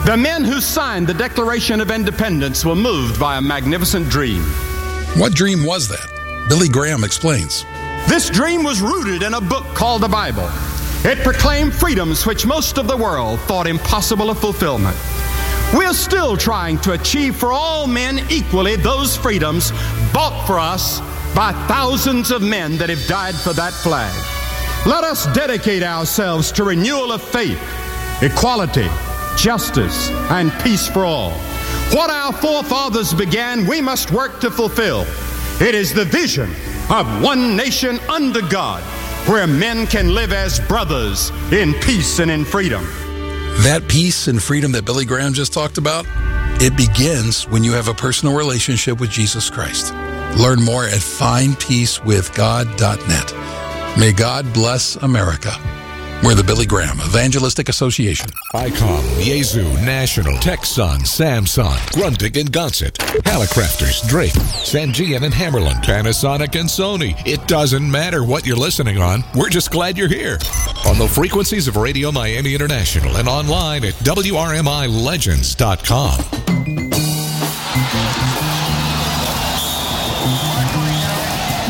The men who signed the Declaration of Independence were moved by a magnificent dream. What dream was that? Billy Graham explains. This dream was rooted in a book called the Bible. It proclaimed freedoms which most of the world thought impossible of fulfillment. We're still trying to achieve for all men equally those freedoms bought for us by thousands of men that have died for that flag. Let us dedicate ourselves to renewal of faith, equality, justice, and peace for all. What our forefathers began, we must work to fulfill. It is the vision of one nation under God, where men can live as brothers in peace and in freedom. That peace and freedom that Billy Graham just talked about, it begins when you have a personal relationship with Jesus Christ. Learn more at findpeacewithgod.net. May God bless America. We're the Billy Graham Evangelistic Association. ICOM, Yaesu, National, Texan, Samsung, Grundig and Gonset, Hallicrafters, Drake, Sangean and Hammerland, Panasonic and Sony. It doesn't matter what you're listening on. We're just glad you're here. On the frequencies of Radio Miami International and online at WRMILegends.com.